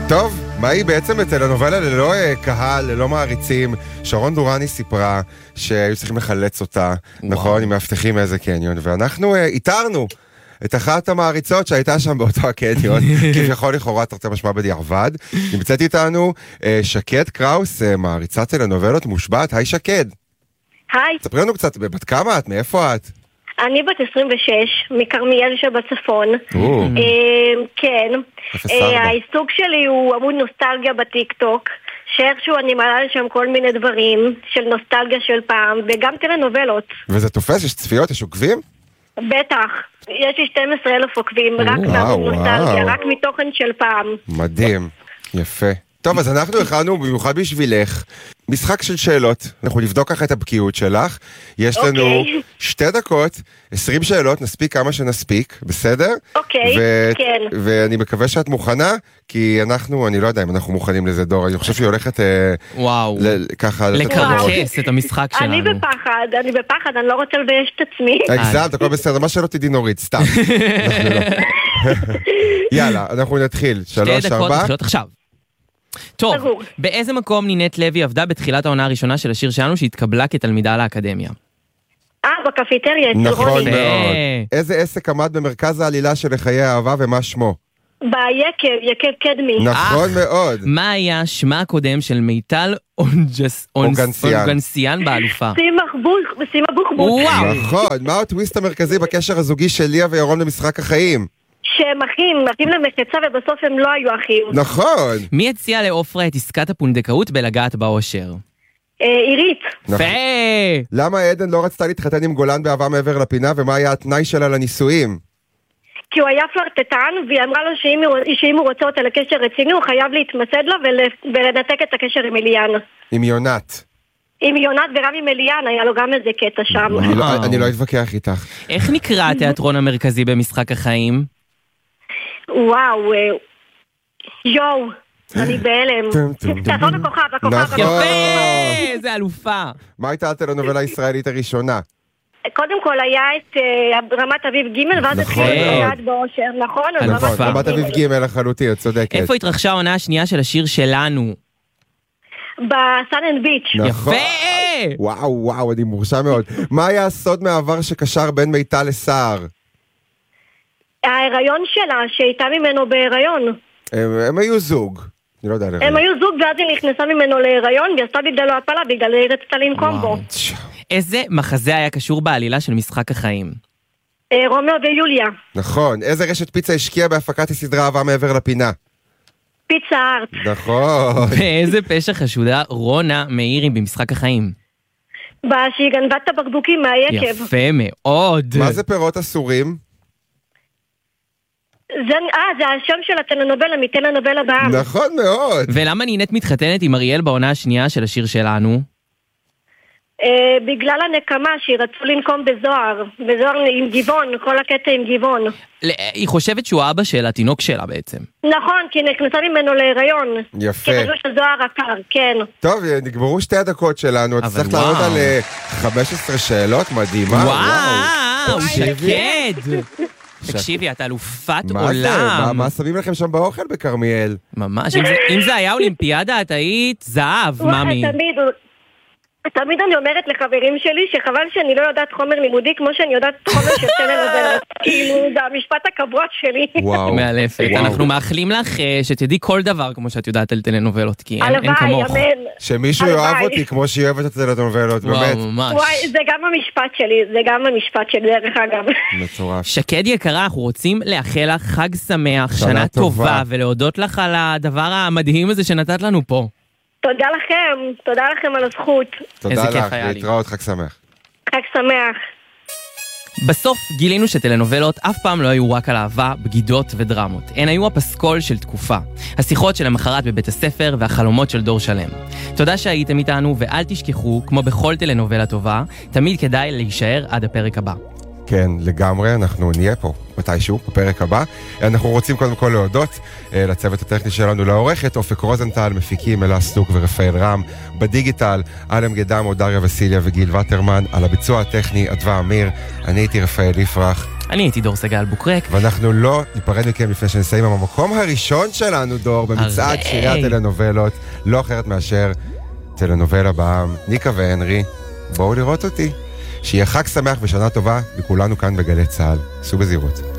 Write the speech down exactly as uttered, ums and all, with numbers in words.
טוב, מה היא בעצם טלנובלה ללא קהל, ללא מעריצים? שרון דורני סיפרה שהיו צריכים לחלץ אותה, נכון, עם מאבטחים מאיזה קניון, ואנחנו איתרנו את אחת המעריצות שהייתה שם באותו הקניון, כביכול לכאורה תרתי משמע בדיעבד. נמצאת איתנו שקד קראוס, מעריצת טלנובלות מושבעת. היי שקד. היי. ספרי לנו קצת, בת כמה את? מאיפה את? אני בת עשרים ושש, מכרמיאל שבצפון. כן. העיסוק שלי הוא עמוד נוסטלגיה בטיק טוק, שאיכשהו אני מעלה לשם כל מיני דברים של נוסטלגיה של פעם, וגם טלנובלות. וזה תופס? יש צפיות? יש עוקבים? בטח. יש לי שנים עשר אלף עוקבים, רק מעמוד נוסטלגיה, רק מתוכן של פעם. מדהים. יפה. טוב, אז אנחנו הכנו במיוחד בשבילך משחק של שאלות. אנחנו נבדוק ככה את הבקיאות שלך. יש לנו שתי דקות, עשרים שאלות, נספיק כמה שנספיק, בסדר? אוקיי, כן. ואני מקווה שאת מוכנה, כי אנחנו, אני לא יודע אם אנחנו מוכנים לזה, דור. אני חושב שהיא הולכת וואו, ככה לקרקס את המשחק שלנו. אני בפחד, אני בפחד, אני לא רוצה לבייש את עצמי. הגזמת, הכל בסדר, מה שלא תדעי נורית, סתם. יאללה, אנחנו נתחיל. שלוש, שתי דקות מתחילות עכשיו. טוב, באיזה מקום נינת לוי עבדה בתחילת העונה הראשונה של השיר שלנו שהתקבלה כתלמידה לאקדמיה? אה, בקפיטריה, אצל נכון רוני. מאוד. איזה עסק עמד במרכז העלילה של חיי האהבה ומה שמו? ביקב, יקב קדמי. נכון מאוד. מה היה שמה הקודם של מיטל אונגנסיאן באלופה? סימה בוחבוט. נכון, מה הטוויסט המרכזי בקשר הזוגי של ליה וירון למשחק החיים? שהם אחים, אחים למחצה ובסוף הם לא היו אחים. נכון. מי הציע לאופרה את עסקת הפונדקאות בלגעת באושר? עירית. פה! למה עדן לא רצתה להתחתן עם גולן באהבה מעבר לפינה, ומה היה התנאי שלה לנישואים? כי הוא היה פלרטטן, והיא אמרה לו שאם הוא רוצה אותה לקשר רציני, הוא חייב להתמסד לה ולנתק את הקשר עם אליאן. עם יונת. עם יונת וגם עם אליאן, היה לו גם איזה קטע שם. אני לא אתווכח איתך. איך נקרא התיאטרון המרכזי במשחק החיים? וואו, יואו, אני בהלם. תיאטרון הכוכב, הכוכב. יפה, זה אלופה. מה הייתה הטלנובלה הישראלית הראשונה? קודם כל היה את רמת אביב ג' ואז התחיל לגעת באושר, נכון? נכון, רמת אביב ג' לחלוטין, את צודקת. איפה התרחשה העונה השנייה של השיר שלנו? בסן אנד ביץ'. יפה! וואו, וואו, אני מורשע מאוד. מה היה הסוד מהעבר שקשר בין מיטל לסער? ההיריון שלה, שהייתה ממנו בהיריון. הם היו זוג. אני לא יודע. הם היו זוג ואז היא נכנסה ממנו להיריון, והיא עשתה בגללו הפלה, בגלל היא רצתה לנקום בו. איזה מחזה היה קשור בעלילה של משחק החיים? רומאו ויוליה. נכון. איזה רשת פיצה השקיעה בהפקת הסדרה אהבה מעבר לפינה? פיצה ארט. נכון. באיזה פשע חשודה רונה מאירי במשחק החיים? שהיא גנבה את הבקבוקים מהיקב. יפה מאוד. מה זה פירות אסורים? זה, אה, זה השם של הטלנובלה, מטלנובלה בעם. נכון מאוד. ולמה נינת מתחתנת עם אריאל בעונה השנייה של השיר שלנו? אה, בגלל הנקמה שהיא רצו לנקום בזוהר, בזוהר עם גיוון, כל הקטע עם גיוון. היא חושבת שהוא האבא של התינוק שלה בעצם. נכון, כי נכנסה ממנו להיריון. יפה. כי חשוב שזוהר עקר, כן. טוב, נגמרו שתי הדקות שלנו, את צריך לענות על חמש עשרה שאלות, מדהימה. וואו, שקד. תקשיבי, את אלופת עולם. מה שמים לכם שם באוכל בקרמיאל? ממש, אם זה היה אולימפיאדה, את היית זהב, ממי. תמיד אני אומרת לחברים שלי שחבל שאני לא יודעת חומר לימודי כמו שאני יודעת חומר של טלנובלות. כאילו, זה המשפט הקבוע שלי. וואו. מאלפת. אנחנו מאחלים לך שתדעי כל דבר כמו שאת יודעת על טלנובלות, כי אין כמוך. הלוואי, אמן. שמישהו יאהב אותי כמו שהיא אוהבת את טלנובלות, באמת. וואו, ממש. וואי, זה גם המשפט שלי, זה גם המשפט שלי, דרך אגב. מצורף. שקד יקרה, אנחנו רוצים לאחל לך חג שמח, שנה טובה, ולהודות לך על הדבר המדהים הזה שנתת לנו פה. תודה לכם, תודה לכם על הזכות. תודה לך, להתראות, חג שמח. חג שמח. בסוף גילינו שטלנובלות אף פעם לא היו רק על אהבה, בגידות ודרמות. הן היו הפסקול של תקופה. השיחות של המחרת בבית הספר והחלומות של דור שלם. תודה שהייתם איתנו, ואל תשכחו, כמו בכל טלנובלה טובה, תמיד כדאי להישאר עד הפרק הבא. כן, לגמרי, אנחנו נהיה פה מתישהו, בפרק הבא. אנחנו רוצים קודם כל להודות לצוות הטכני שלנו, לעורכת אופק רוזנטל, מפיקים אלה סטוק ורפאל רם, בדיגיטל, אלם גדם, דריה וסיליה וגיל וטרמן, על הביצוע הטכני, אדווה אמיר, אני הייתי רפאל יפרח, אני הייתי דור סגל בוקרק. ואנחנו לא ניפרד מכם לפני שנסיים עם המקום הראשון שלנו, דור, במצעד שירי הטלנובלות, לא אחרת מאשר טלנובלה בעם, ניקה והנרי. בואו לראות אותי. שיהיה חג שמח ושנה טובה, וכולנו כאן בגלי צהל. סעו בזהירות.